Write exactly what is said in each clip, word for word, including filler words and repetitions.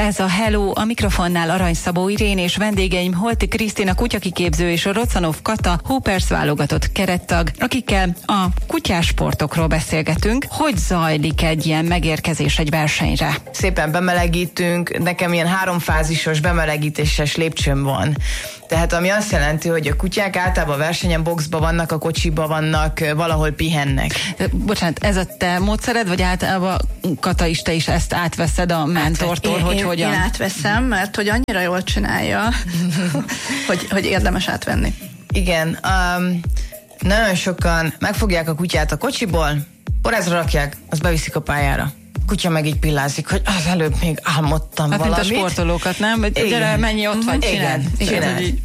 ez a Hello, a mikrofonnál Arany Szabó Irén és vendégeim Holti Krisztina kutyakiképző és Rocanov Kata Hoopers válogatott kerettag, akikkel a kutyásportokról beszélgetünk. Hogy zajlik egy ilyen megérkezés egy versenyre? Szépen bemelegítünk, nekem ilyen háromfázisos bemelegítéses lépcsőm van. Tehát ami azt jelenti, hogy a kutyák általában a versenyen boxba vannak, a kocsiba vannak, valahol pihennek. Bocsánat, ez a te módszered, vagy általában Kata is, te is ezt átveszed a mentortól, én, hogy én, hogyan? Én átveszem, mert hogy annyira jól csinálja, hogy, hogy érdemes átvenni. Igen, um, nagyon sokan megfogják a kutyát a kocsiból, porázra rakják, azt beviszik a pályára. A kutya meg így pillázik, hogy az előbb még álmodtam hát valamit. Hát mint a sportolókat, nem? Hogy gyere, menj ott vagy, csináld. Igen, csináld. Igen,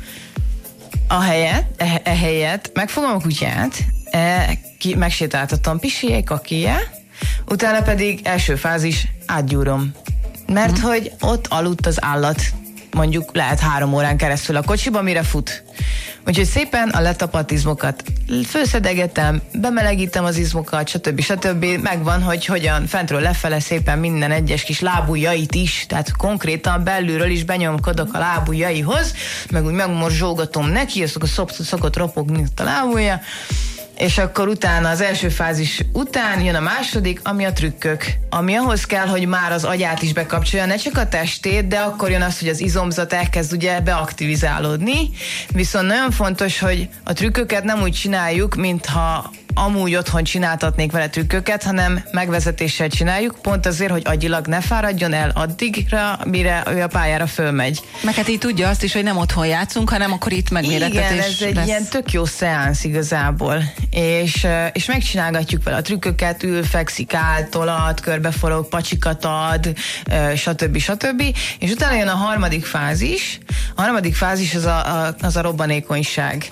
a helyet, e, e helyet megfogom a kutyát, e, ki, megsétáltatom pisijé, kakije, utána pedig első fázis átgyúrom. Mert mm. hogy ott aludt az állat, mondjuk lehet három órán keresztül a kocsiba, mire fut. Úgyhogy szépen a letapadt izmokat főszedegetem, bemelegítem az izmokat, stb. stb. Megvan, hogy hogyan fentről lefele szépen minden egyes kis lábujjait is, tehát konkrétan belülről is benyomkodok a lábujjaihoz, meg úgy megmorzsolgatom neki, azok a szok, szokott ropogni a lábujja, és akkor utána az első fázis után jön a második, ami a trükkök, ami ahhoz kell, hogy már az agyát is bekapcsolja, ne csak a testét, de akkor jön az, hogy az izomzat elkezd ugye beaktivizálódni, viszont nagyon fontos, hogy a trükköket nem úgy csináljuk, mintha amúgy otthon csináltatnék vele trükköket, hanem megvezetéssel csináljuk, pont azért, hogy agyilag ne fáradjon el addigra, mire ő a pályára fölmegy. Meg hát így tudja azt is, hogy nem otthon játszunk, hanem akkor itt megmérettetés. Igen, ez egy lesz. Ilyen tök jó szeánsz igazából. És, és megcsinálgatjuk vele a trükköket, ül, fekszik, áll, tolat, körbeforog, pacsikat ad, stb. stb. És utána jön a harmadik fázis. A harmadik fázis az a, a, az a robbanékonyság.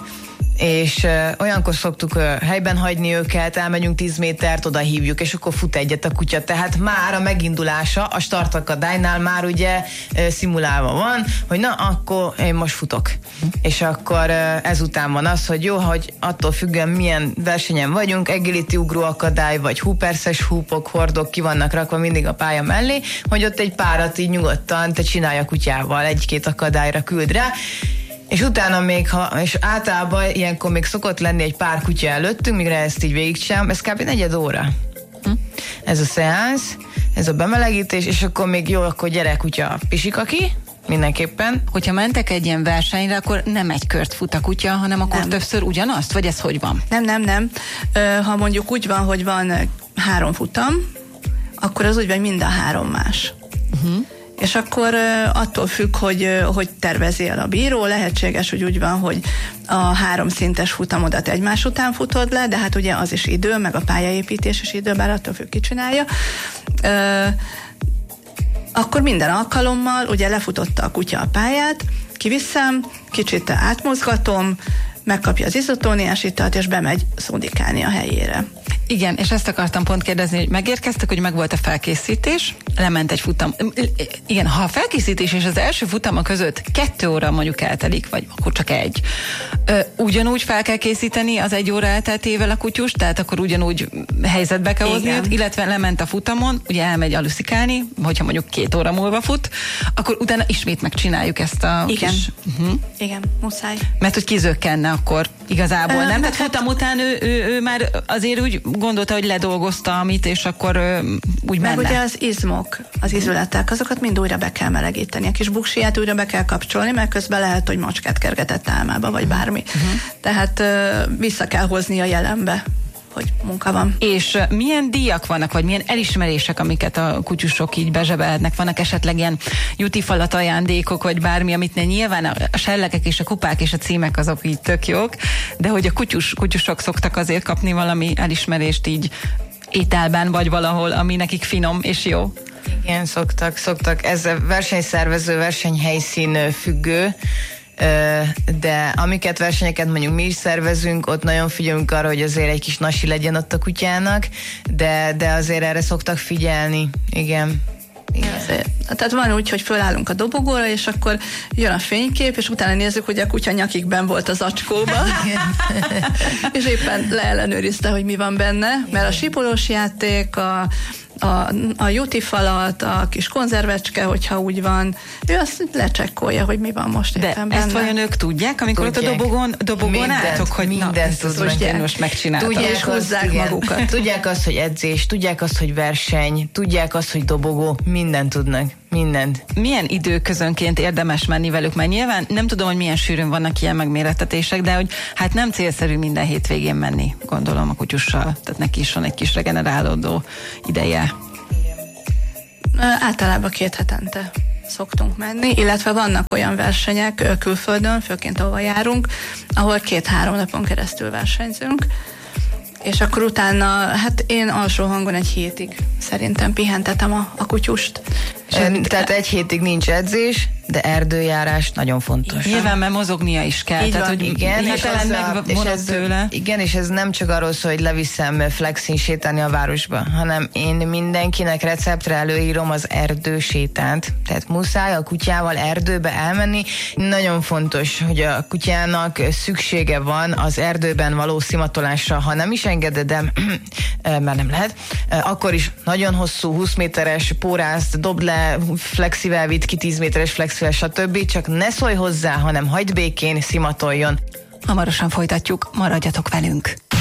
És uh, olyankor szoktuk uh, helyben hagyni őket, elmegyünk tíz métert, oda hívjuk, és akkor fut egyet a kutya. Tehát már a megindulása a startakadálynál már ugye uh, szimulálva van, hogy na, akkor én most futok. Hm. És akkor uh, ezután van az, hogy jó, hogy attól függően milyen versenyen vagyunk, agility ugró akadály, vagy hooperses húpok, hordok ki vannak rakva mindig a pálya mellé, hogy ott egy párat így nyugodtan te csinálj a kutyával, egy-két akadályra küld rá, és utána még, ha, és általában ilyenkor még szokott lenni egy pár kutya előttünk, mire ezt így végigcsinálom, ez kb. negyed óra. Hm? Ez a szeánsz, ez a bemelegítés, és akkor még jó, akkor gyere kutya, pisika ki, mindenképpen. Hogyha mentek egy ilyen versenyre, akkor nem egy kört fut a kutya, hanem akkor nem. Többször ugyanazt? Vagy ez hogy van? Nem, nem, nem. Ha mondjuk úgy van, hogy van három futam, akkor az úgy van, mind a három más. Uh-huh. És akkor attól függ, hogy, hogy tervezi el a bíró, lehetséges, hogy úgy van, hogy a három szintes futamodat egymás után futod le, de hát ugye az is idő, meg a pályaépítés is idő, bár attól függ, ki csinálja. Akkor minden alkalommal ugye lefutotta a kutya a pályát, kiviszem, kicsit átmozgatom, megkapja az izotóniás italt, és bemegy szódikálni a helyére. Igen, és ezt akartam pont kérdezni, hogy megérkeztek, hogy megvolt a felkészítés, lement egy futam. Igen, ha a felkészítés és az első futama között kettő óra mondjuk eltelik, vagy akkor csak egy, ugyanúgy fel kell készíteni az egy óra elteltével a kutyus, tehát akkor ugyanúgy helyzetbe kell hozni őt, illetve lement a futamon, ugye elmegy aluszikálni, hogyha mondjuk két óra múlva fut, akkor utána ismét megcsináljuk ezt a Igen. kis... Uh-huh. Igen, muszáj. Mert hogy kizökkenne akkor igazából, Ö, nem? Tehát futam után ő, ő, ő már azért úgy gondolta, hogy ledolgozta amit, és akkor ö, úgy menne. Meg ugye az izmok, az izületek, azokat mind újra be kell melegíteni. A kis buksiját újra be kell kapcsolni, mert közben lehet, hogy macskát kergetett álmába, vagy bármi. Uh-huh. Tehát ö, vissza kell hozni a jelenbe, hogy munka van. És milyen díjak vannak, vagy milyen elismerések, amiket a kutyusok így bezsebelhetnek? Vannak esetleg ilyen jutifalat ajándékok, vagy bármi, amit ne nyilván a sellegek és a kupák és a címek azok így tök jók, de hogy a kutyus, kutyusok szoktak azért kapni valami elismerést így ételben, vagy valahol, ami nekik finom és jó. Igen, szoktak, szoktak. Ez a versenyszervező, versenyhelyszín függő, de amiket versenyeket mondjuk mi is szervezünk, ott nagyon figyelünk arra, hogy azért egy kis nasi legyen ott a kutyának, de, de azért erre szoktak figyelni. Igen. Igen. Tehát van úgy, hogy fölállunk a dobogóra, és akkor jön a fénykép, és utána nézzük, hogy a kutya nyakikben volt az acskóba. és éppen leellenőrizte, hogy mi van benne, mert a sípolós játék, a a, a jutifalat, a kis konzervecske, hogyha úgy van, ő azt lecsekkolja, hogy mi van most de éppen ezt benne. vajon ők tudják, amikor ott a dobogon, dobogon álltok, hogy mindent na, ezt az most, most megcsináltam. Tudják, És húzzák azt, igen. magukat. Tudják azt, hogy edzés, tudják azt, hogy verseny, tudják azt, hogy dobogó, mindent tudnak. Mindent. Milyen időközönként érdemes menni velük? Mert nyilván nem tudom, hogy milyen sűrűn vannak ilyen megmérettetések, de hogy hát nem célszerű minden hétvégén menni, gondolom a kutyussal. Tehát neki is van egy kis regenerálódó ideje. Általában két hetente szoktunk menni, illetve vannak olyan versenyek külföldön, főként ahol járunk, ahol két-három napon keresztül versenyzünk, és akkor utána, hát én alsó hangon egy hétig szerintem pihentetem a, a kutyust. E, tehát egy hétig nincs edzés, de erdőjárás nagyon fontos. Nyilván, mert mozognia is kell. Így tehát, van, hogy igen, és ez, a, és ez, tőle. Igen, és ez nem csak arról szól, hogy leviszem flexin sétálni a városba, hanem én mindenkinek receptre előírom az erdősétánt. Tehát muszáj a kutyával erdőbe elmenni. Nagyon fontos, hogy a kutyának szüksége van az erdőben való szimatolásra. Ha nem is engeded, de mert nem lehet, akkor is nagyon hosszú, húsz méteres pórázt, dobd le, flexivel vidd ki, tíz méteres flexivel, stb. Csak ne szólj hozzá, hanem hagyd békén, szimatoljon. Hamarosan folytatjuk, maradjatok velünk.